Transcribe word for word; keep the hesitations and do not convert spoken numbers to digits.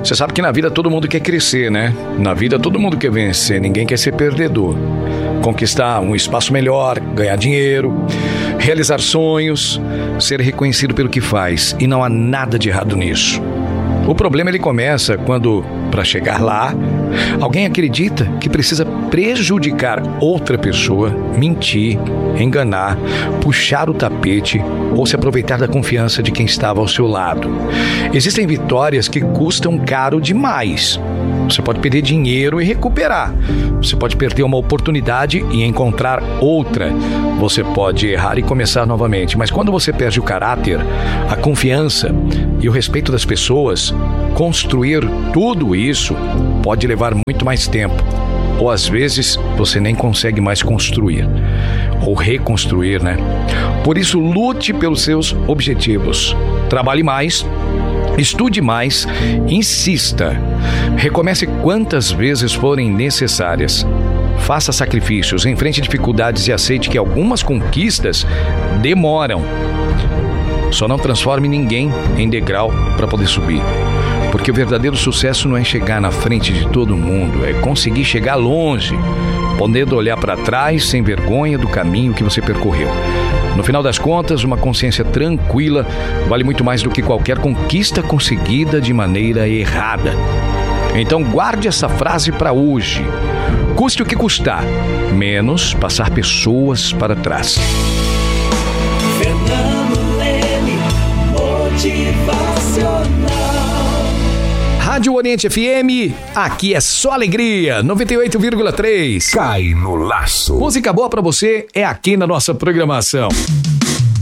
Você sabe que na vida todo mundo quer crescer, né? Na vida todo mundo quer vencer, ninguém quer ser perdedor. Conquistar um espaço melhor, ganhar dinheiro, realizar sonhos, ser reconhecido pelo que faz. E não há nada de errado nisso. O problema ele começa quando, para chegar lá, alguém acredita que precisa prejudicar outra pessoa, mentir, enganar, puxar o tapete ou se aproveitar da confiança de quem estava ao seu lado. Existem vitórias que custam caro demais. Você pode perder dinheiro e recuperar. Você pode perder uma oportunidade e encontrar outra. Você pode errar e começar novamente. Mas quando você perde o caráter, a confiança e o respeito das pessoas, construir tudo isso pode levar muito mais tempo. Ou às vezes você nem consegue mais construir ou reconstruir, né? Por isso, lute pelos seus objetivos. Trabalhe mais. Estude mais, insista, recomece quantas vezes forem necessárias. Faça sacrifícios, enfrente dificuldades e aceite que algumas conquistas demoram. Só não transforme ninguém em degrau para poder subir. Porque o verdadeiro sucesso não é chegar na frente de todo mundo, é conseguir chegar longe, podendo olhar para trás sem vergonha do caminho que você percorreu. No final das contas, uma consciência tranquila vale muito mais do que qualquer conquista conseguida de maneira errada. Então guarde essa frase para hoje. Custe o que custar, menos passar pessoas para trás. Fernando Leme, motivacional. Rádio Oriente F M, aqui é só alegria, noventa e oito vírgula três. Cai no laço. Música boa pra você é aqui na nossa programação.